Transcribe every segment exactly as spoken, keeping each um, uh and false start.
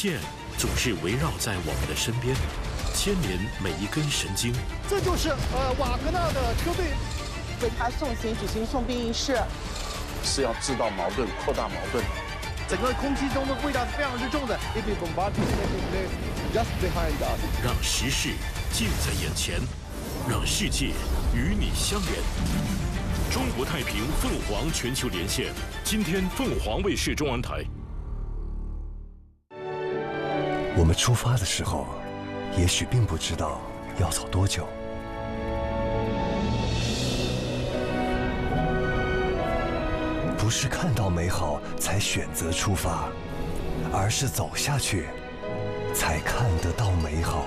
线总是围绕在我们的身边，牵连每一根神经。 这就是呃瓦格纳的车队。 为他送行举行送殡仪式， 是要制造矛盾、扩大矛盾。 整个空气中的味道是非常之重的。Just behind us， 让时事近在眼前，让世界与你相连。中国太平凤凰全球连线，今天凤凰卫视中文台。 我们出发的时候，也许并不知道要走多久。不是看到美好才选择出发，而是走下去才看得到美好。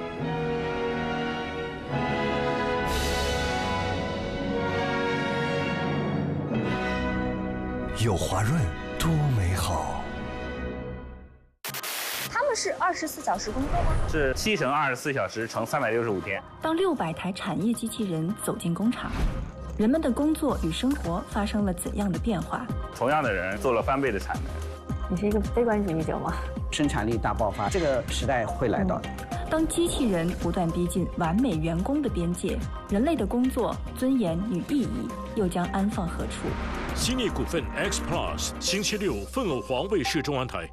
有华润多美好。 他们是二十四小时工作吗？ 是七乘二十四小时乘三百六十五天。 当六百台产业机器人走进工厂，人们的工作与生活发生了怎样的变化？ 同样的人做了翻倍的产能。 你是一个悲观主义者吗？ 生产力大爆发，这个时代会来到的。 嗯、当机器人不断逼近完美员工的边界，人类的工作尊严与意义又将安放何处？ 兴业股份 X Plus， 星期六凤凰卫视中文台。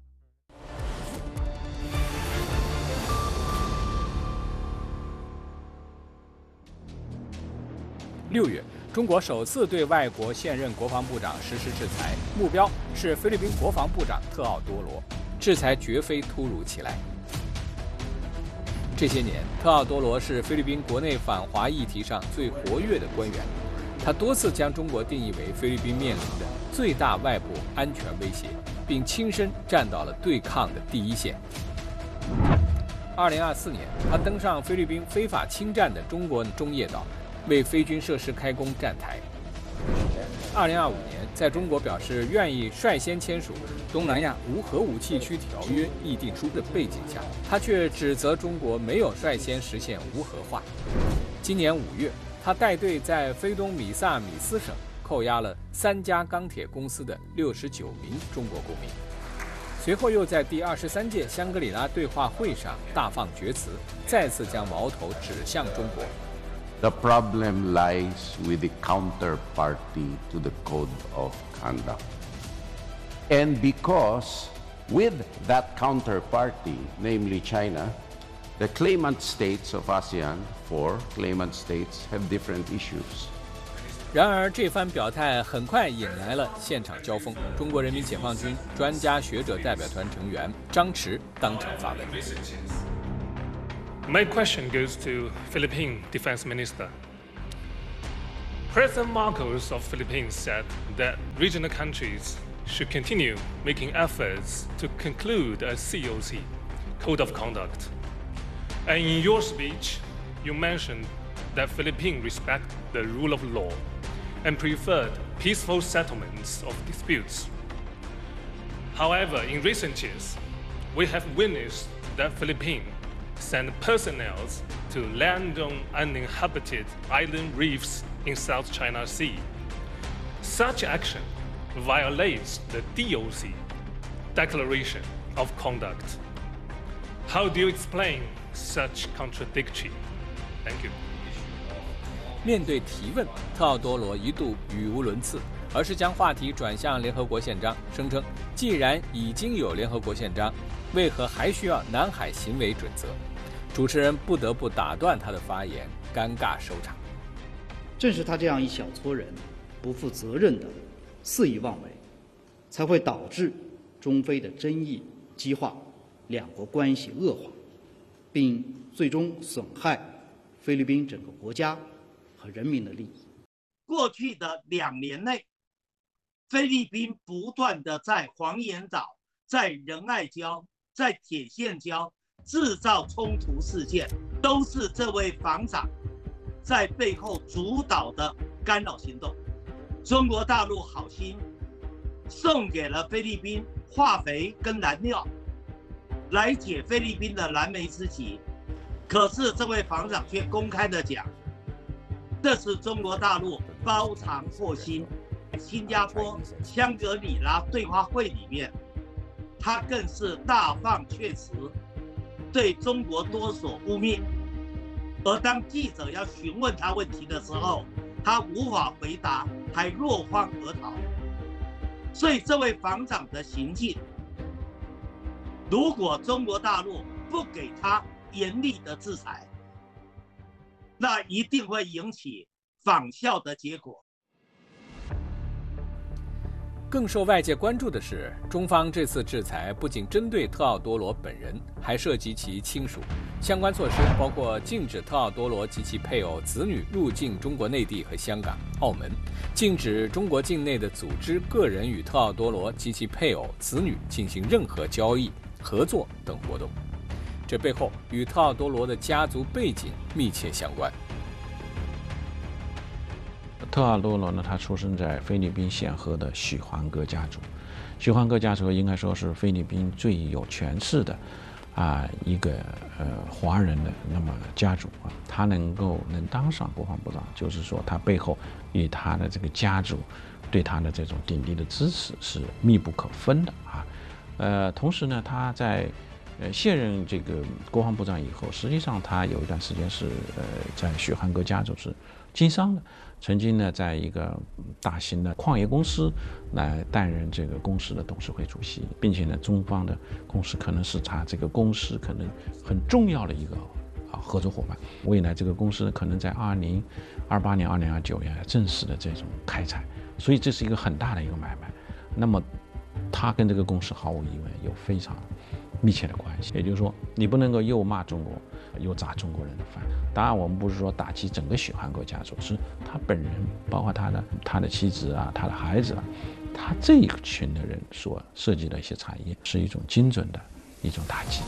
六月，中国首次对外国现任国防部长实施制裁，目标是菲律宾国防部长特奥多罗。制裁绝非突如其来。这些年，特奥多罗是菲律宾国内反华议题上最活跃的官员，他多次将中国定义为菲律宾面临的最大外部安全威胁，并亲身站到了对抗的第一线。二零二四年，他登上菲律宾非法侵占的中国中业岛，为菲军设施开工站台。二零二五年，在中国表示愿意率先签署东南亚无核武器区条约议定书的背景下，他却指责中国没有率先实现无核化。今年五月，他带队在菲东米萨米斯省扣押了三家钢铁公司的六十九名中国公民。随后又在第二十三届香格里拉对话会上大放厥词，再次将矛头指向中国。 The problem lies with the counterparty to the code of conduct. And because with that counterparty, namely China, the claimant states of ASEAN, four claimant states, have different issues. 然而，这番表态很快引来了现场交锋。中国人民解放军专家学者代表团成员张弛当场发问。 My question goes to Philippine Defense Minister. President Marcos of Philippines said that regional countries should continue making efforts to conclude a C O C, Code of Conduct. And in your speech, you mentioned that Philippines respect the rule of law and preferred peaceful settlements of disputes. However, in recent years, we have witnessed that Philippines send personnel to land on uninhabited island reefs in South China Sea. Such action violates the D O C, Declaration of Conduct. How do you explain such contradiction? Thank you. 面对提问，特奥多罗一度语无伦次，而是将话题转向联合国宪章，声称既然已经有联合国宪章，为何还需要南海行为准则？主持人不得不打断他的发言，尴尬收场。 正是他这样一小撮人不负责任的肆意妄为，才会导致中非的争议激化，两国关系恶化，并最终损害菲律宾整个国家和人民的利益。 过去的两年内，菲律宾不断的在黄岩岛、在仁爱礁、在铁线礁制造冲突事件，都是这位防长在背后主导的干扰行动。中国大陆好心送给了菲律宾化肥跟燃料，来解菲律宾的燃眉之急。可是这位防长却公开的讲，这是中国大陆包藏祸心。新加坡香格里拉对话会里面， 他更是大放厥词，对中国多所污蔑。而当记者要询问他问题的时候，他无法回答，还落荒而逃。所以这位防长的行径，如果中国大陆不给他严厉的制裁，那一定会引起仿效的结果。 更受外界关注的是，中方这次制裁不仅针对特奥多罗本人，还涉及其亲属。相关措施包括禁止特奥多罗及其配偶、子女入境中国内地和香港、澳门，禁止中国境内的组织、个人与特奥多罗及其配偶、子女进行任何交易、合作等活动。这背后与特奥多罗的家族背景密切相关。 特奥多罗呢，他出生在菲律宾显赫的许黄戈家族。许黄戈家族应该说是菲律宾最有权势的啊一个呃华人的那么家族啊。他能够能当上国防部长，就是说他背后与他的这个家族对他的这种鼎力的支持是密不可分的啊。呃，同时呢，他在呃卸任这个国防部长以后，实际上他有一段时间是呃在许黄戈家族是经商的。曾经呢，在一个大型的矿业公司来担任这个公司的董事会主席，并且呢，中方的公司可能是他这个公司可能很重要的一个啊合作伙伴。未来这个公司可能在二零二八年、二零二九年正式的这种开采，所以这是一个很大的一个买卖。那么，他跟这个公司毫无疑问有非常密切的关系。也就是说，你不能够又骂中国，又砸中国人的饭。当然，我们不是说打击整个许黄戈家族，是他本人，包括他的他的妻子啊，他的孩子啊，他这一群的人所涉及的一些产业，是一种精准的一种打击。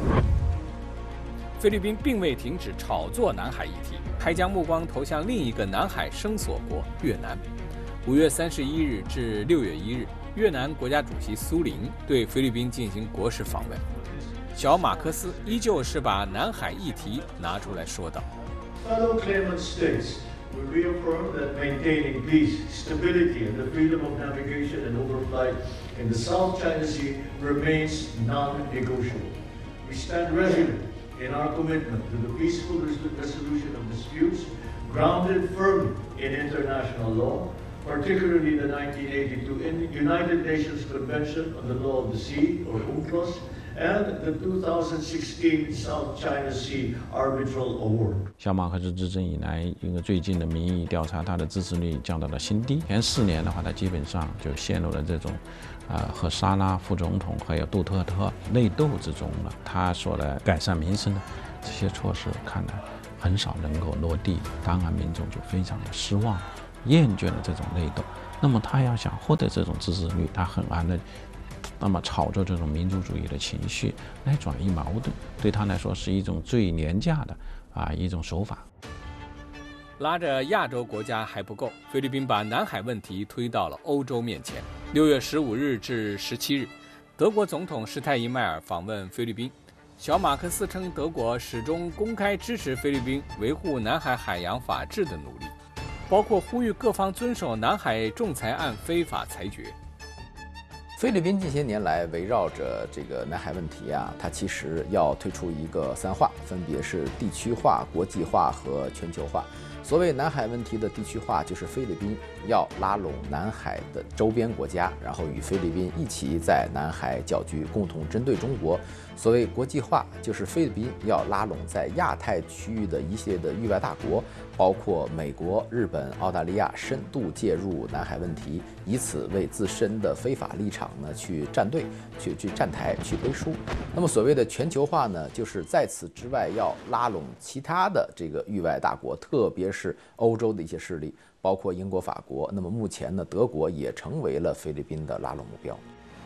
菲律宾并未停止炒作南海议题，还将目光投向另一个南海声索国越南。五月三十一日至六月一日，越南国家主席苏林对菲律宾进行国事访问。小马克思依旧是把南海议题拿出来说道。 Fellow claimant states will reaffirm that maintaining peace, stability, and the freedom of navigation and overflight in the South China Sea remains non-negotiable. We stand resolute in our commitment to the peaceful resolution of disputes grounded firmly in international law, particularly the nineteen eighty-two United Nations Convention on the Law of the Sea, or UNCLOS.And the two thousand sixteen South China Sea Arbitral Award. 小马克思执政以来，一个最近的民意调查，他的支持率降到了新低。前四年的话，他基本上就陷入了这种，呃，和沙拉副总统还有杜特特内斗之中了。他说的改善民生的这些措施，看来很少能够落地。当然，民众就非常的失望，厌倦了这种内斗。那么，他要想获得这种支持率，他很难的。那么炒作这种民族主义的情绪来转移矛盾，对他来说是一种最廉价的啊一种手法。 拉着亚洲国家还不够，菲律宾把南海问题推到了欧洲面前。六月十五日至十七日，德国总统施泰因迈尔访问菲律宾。小马克思称，德国始终公开支持菲律宾维护南海海洋法治的努力，包括呼吁各方遵守南海仲裁案非法裁决。 菲律宾近些年来围绕着这个南海问题啊，它其实要推出一个三化，分别是地区化、国际化和全球化。所谓南海问题的地区化，就是菲律宾要拉拢南海的周边国家，然后与菲律宾一起在南海搅局，共同针对中国。所谓国际化，就是菲律宾要拉拢在亚太区域的一系列的域外大国，包括美国、日本、澳大利亚，深度介入南海问题，以此为自身的非法立场呢去站队、去去站台、去背书。那么所谓的全球化呢，就是在此之外要拉拢其他的这个域外大国，特别是欧洲的一些势力，包括英国、法国。那么目前呢，德国也成为了菲律宾的拉拢目标。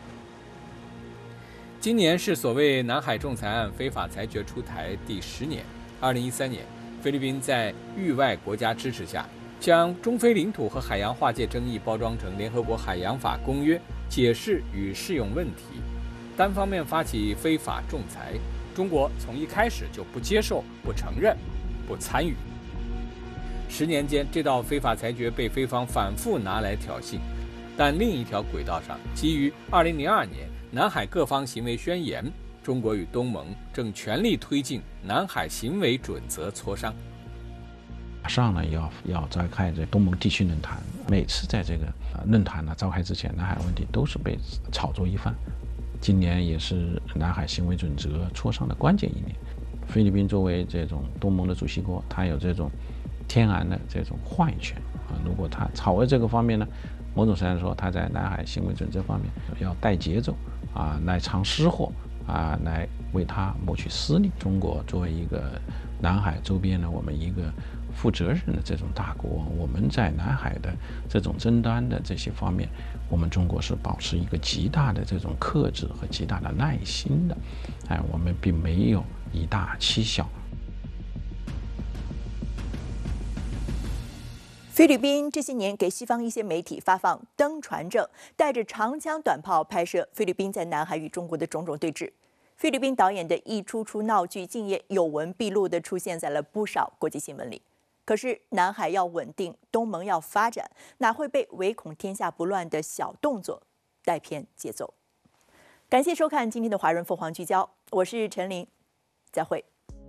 今年是所谓南海仲裁案非法裁决出台第十年。二零一三年，菲律宾在域外国家支持下，将中非领土和海洋划界争议包装成联合国海洋法公约解释与适用问题，单方面发起非法仲裁。中国从一开始就不接受、不承认、不参与。十年间，这道非法裁决被菲方反复拿来挑衅。但另一条轨道上，基于二零零二年南海各方行为宣言，中国与东盟正全力推进南海行为准则磋商。 马上呢要要召开这东盟地区论坛，每次在这个论坛呢召开之前，南海问题都是被炒作一番。今年也是南海行为准则磋商的关键一年。菲律宾作为这种东盟的主席国，它有这种天然的这种话语权啊。如果它朝着这个方面呢，某种程度上说，它在南海行为准则方面要带节奏啊，来尝失货啊，来为它谋取私利。中国作为一个南海周边呢，我们一个负责任的这种大国，我们在南海的这种争端的这些方面，我们中国是保持一个极大的这种克制和极大的耐心的，哎，我们并没有以大欺小。 菲律宾这些年给西方一些媒体发放登船证，带着长枪短炮拍摄菲律宾在南海与中国的种种对峙。菲律宾导演的一出出闹剧，竟也有闻必录地出现在了不少国际新闻里。可是南海要稳定，东盟要发展，哪会被唯恐天下不乱的小动作带偏节奏？感谢收看今天的华人凤凰聚焦，我是陈琳，再会。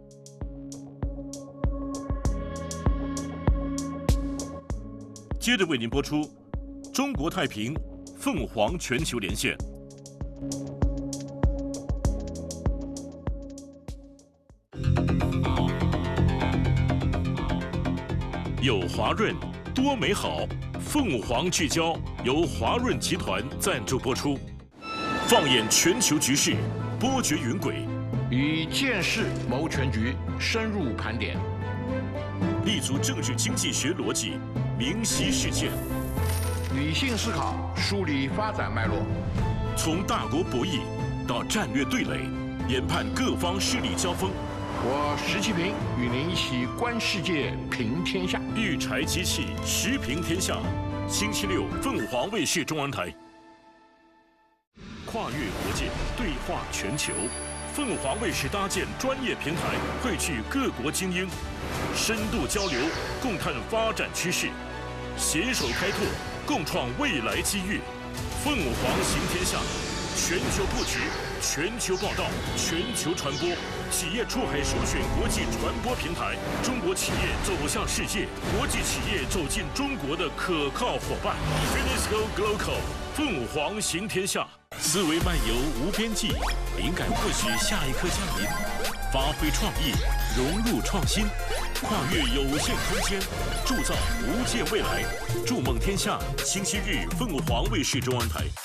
接着为您播出《中国太平凤凰全球连线》。有华润多美好，凤凰聚焦由华润集团赞助播出。放眼全球局势，波谲云轨， 以见识谋全局，深入盘点， 立足政治经济学逻辑，明晰事件， 理性思考，梳理发展脉络， 从大国博弈到战略对垒，研判各方势力交锋。 我石其平与您一起观世界，评天下。 育才机器，时评天下。星期六，凤凰卫视中央台。跨越国界，对话全球。凤凰卫视搭建专业平台，汇聚各国精英，深度交流，共探发展趋势，携手开拓，共创未来机遇。凤凰行天下，全球布局，全球报道，全球传播。企业出海首选国际传播平台，中国企业走向世界，国际企业走进中国的可靠伙伴。Finisco Global， 凤凰行天下，思维漫游无边际，灵感或许下一刻降临，发挥创意，融入创新，跨越有限空间，铸造无界未来。筑梦天下，星期日凤凰卫视中央台。